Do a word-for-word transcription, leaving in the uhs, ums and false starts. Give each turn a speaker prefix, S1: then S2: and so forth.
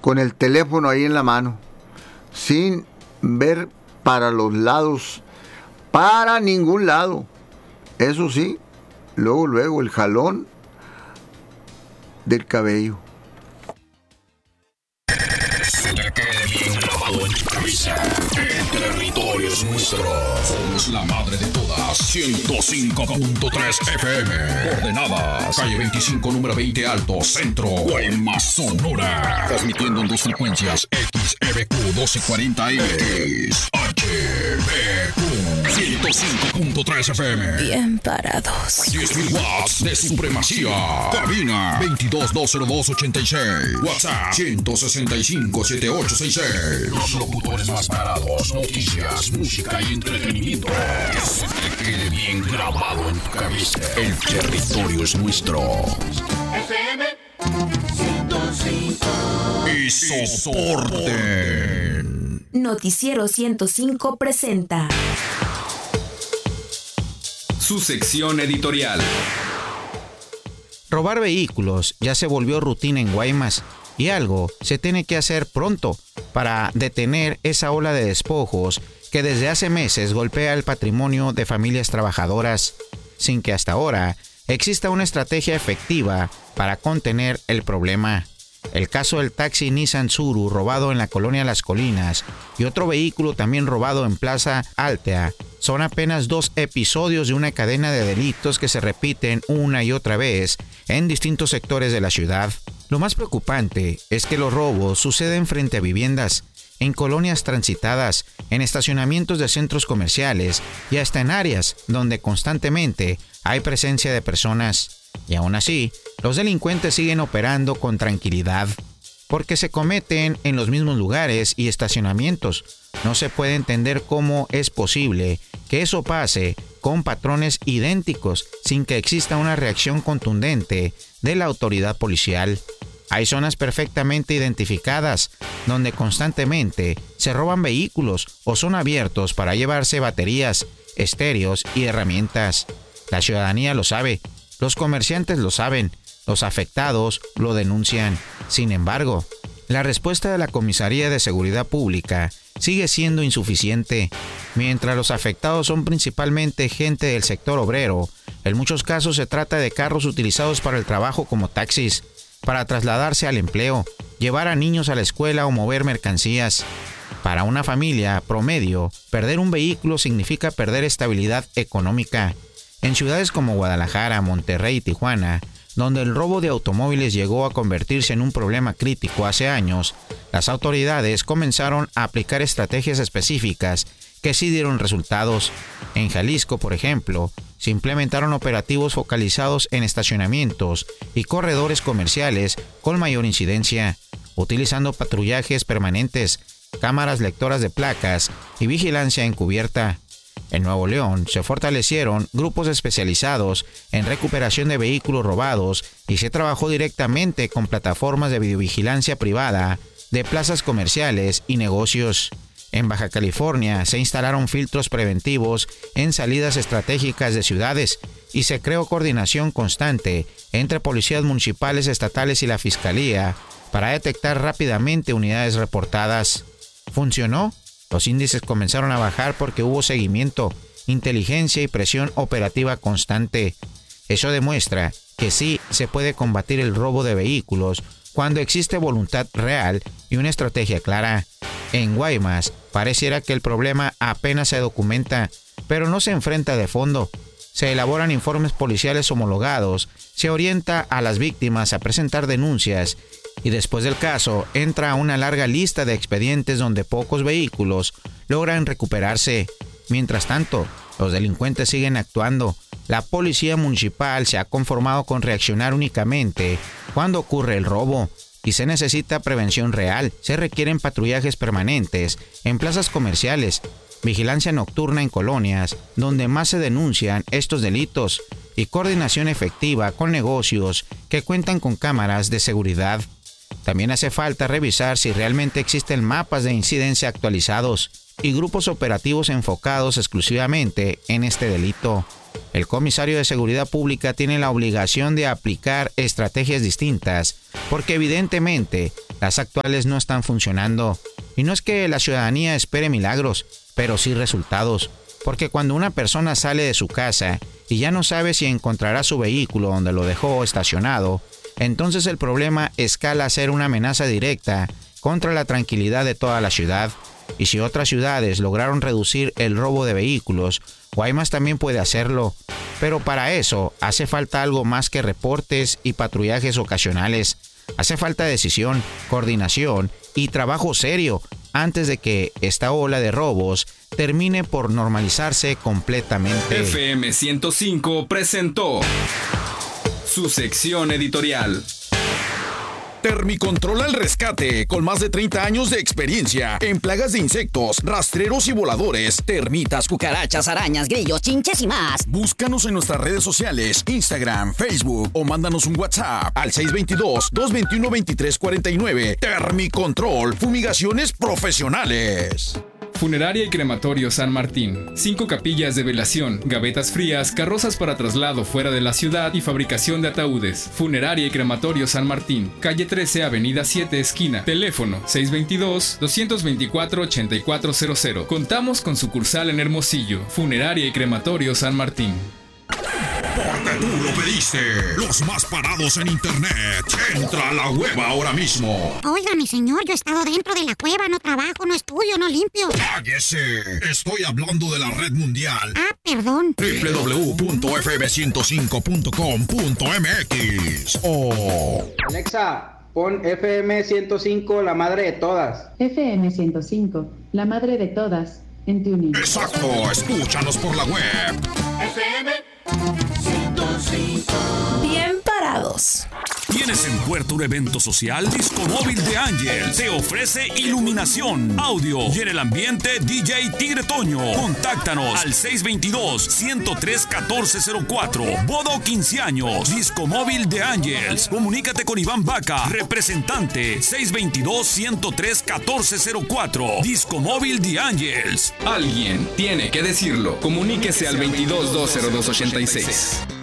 S1: con el teléfono ahí en la mano, sin ver para los lados, para ningún lado. Eso sí, luego, luego el jalón del cabello.
S2: Que quede bien grabado en tu cabeza. El territorio es nuestro. Somos la madre de todas. ciento cinco punto tres F M. Coordenadas. Calle veinticinco, número veinte Alto, Centro. Guaymas, Sonora. Transmitiendo en dos frecuencias. X E B Q doce cuarenta M. X H B Q ciento cinco punto tres F M.
S3: Bien parados.
S2: diez mil watts de supremacía. Cabina veintidós dos cero dos ochenta y seis. WhatsApp ciento sesenta y cinco setenta y ocho sesenta y seis. Los locutores más parados. Noticias, música y entretenimiento. Que se te quede bien grabado en tu cabeza. El territorio es nuestro.
S4: F M ciento cinco.
S2: Y soporten.
S3: Noticiero ciento cinco presenta
S5: su sección editorial.
S6: Robar vehículos ya se volvió rutina en Guaymas y algo se tiene que hacer pronto para detener esa ola de despojos que desde hace meses golpea el patrimonio de familias trabajadoras, sin que hasta ahora exista una estrategia efectiva para contener el problema. El caso del taxi Nissan Tsuru robado en la colonia Las Colinas y otro vehículo también robado en Plaza Altea son apenas dos episodios de una cadena de delitos que se repiten una y otra vez en distintos sectores de la ciudad. Lo más preocupante es que los robos suceden frente a viviendas, en colonias transitadas, en estacionamientos de centros comerciales y hasta en áreas donde constantemente hay presencia de personas. Y aún así, los delincuentes siguen operando con tranquilidad, porque se cometen en los mismos lugares y estacionamientos. No se puede entender cómo es posible que eso pase con patrones idénticos sin que exista una reacción contundente de la autoridad policial. Hay zonas perfectamente identificadas donde constantemente se roban vehículos o son abiertos para llevarse baterías, estéreos y herramientas. La ciudadanía lo sabe. Los comerciantes lo saben, los afectados lo denuncian. Sin embargo, la respuesta de la Comisaría de Seguridad Pública sigue siendo insuficiente. Mientras los afectados son principalmente gente del sector obrero, en muchos casos se trata de carros utilizados para el trabajo como taxis, para trasladarse al empleo, llevar a niños a la escuela o mover mercancías. Para una familia promedio, perder un vehículo significa perder estabilidad económica. En ciudades como Guadalajara, Monterrey y Tijuana, donde el robo de automóviles llegó a convertirse en un problema crítico hace años, las autoridades comenzaron a aplicar estrategias específicas que sí dieron resultados. En Jalisco, por ejemplo, se implementaron operativos focalizados en estacionamientos y corredores comerciales con mayor incidencia, utilizando patrullajes permanentes, cámaras lectoras de placas y vigilancia encubierta. En Nuevo León se fortalecieron grupos especializados en recuperación de vehículos robados y se trabajó directamente con plataformas de videovigilancia privada de plazas comerciales y negocios. En Baja California se instalaron filtros preventivos en salidas estratégicas de ciudades y se creó coordinación constante entre policías municipales, estatales y la Fiscalía para detectar rápidamente unidades reportadas. ¿Funcionó? Los índices comenzaron a bajar porque hubo seguimiento, inteligencia y presión operativa constante. Eso demuestra que sí se puede combatir el robo de vehículos cuando existe voluntad real y una estrategia clara. En Guaymas, pareciera que el problema apenas se documenta, pero no se enfrenta de fondo. Se elaboran informes policiales homologados, se orienta a las víctimas a presentar denuncias y después del caso entra una larga lista de expedientes donde pocos vehículos logran recuperarse. Mientras tanto, los delincuentes siguen actuando. La policía municipal se ha conformado con reaccionar únicamente cuando ocurre el robo y se necesita prevención real. Se requieren patrullajes permanentes en plazas comerciales, vigilancia nocturna en colonias donde más se denuncian estos delitos y coordinación efectiva con negocios que cuentan con cámaras de seguridad. También hace falta revisar si realmente existen mapas de incidencia actualizados y grupos operativos enfocados exclusivamente en este delito. El comisario de Seguridad Pública tiene la obligación de aplicar estrategias distintas, porque evidentemente las actuales no están funcionando. Y no es que la ciudadanía espere milagros, pero sí resultados. Porque cuando una persona sale de su casa y ya no sabe si encontrará su vehículo donde lo dejó estacionado, entonces el problema escala a ser una amenaza directa contra la tranquilidad de toda la ciudad. Y si otras ciudades lograron reducir el robo de vehículos, Guaymas también puede hacerlo. Pero para eso hace falta algo más que reportes y patrullajes ocasionales. Hace falta decisión, coordinación y trabajo serio antes de que esta ola de robos termine por normalizarse completamente.
S5: F M ciento cinco presentó su sección editorial.
S2: Termicontrol al rescate, con más de treinta años de experiencia en plagas de insectos, rastreros y voladores, termitas,
S7: cucarachas, arañas, grillos, chinches y más.
S2: Búscanos en nuestras redes sociales, Instagram, Facebook o mándanos un WhatsApp al seis dos dos, dos dos uno, dos tres cuatro nueve. Termicontrol, fumigaciones profesionales.
S5: Funeraria y Crematorio San Martín. Cinco capillas de velación, gavetas frías, carrozas para traslado fuera de la ciudad y fabricación de ataúdes. Funeraria y Crematorio San Martín. Calle trece, Avenida siete, esquina. Teléfono seis dos dos, dos dos cuatro, ocho cuatro cero cero. Contamos con sucursal en Hermosillo. Funeraria y Crematorio San Martín.
S2: Porque tú lo pediste. Los más parados en internet. Entra a la web ahora mismo.
S8: Oiga, mi señor, yo he estado dentro de la cueva, no trabajo, no estudio, no limpio.
S2: ¡Cállese! Estoy hablando de la red mundial.
S8: Ah, perdón.
S2: doble u doble u doble u punto f m ciento cinco punto com punto m x. Oh.
S9: Alexa, pon F M ciento cinco, la madre de todas.
S10: F M ciento cinco, la madre de todas, en TuneIn.
S2: Exacto, escúchanos por la web.
S4: F M ciento cinco.
S3: Bien parados.
S2: ¿Tienes en puerto un evento social? Disco Móvil de Ángel te ofrece iluminación, audio y en el ambiente D J Tigre Toño. Contáctanos al seis dos dos, uno cero tres, uno cuatro cero cuatro. Boda o quince años. Disco Móvil de Ángels. Comunícate con Iván Vaca, representante seis dos dos, uno cero tres, uno cuatro cero cuatro. Disco Móvil de Ángels.
S5: Alguien tiene que decirlo. Comuníquese al veintidós, dos cero dos, ochenta y seis.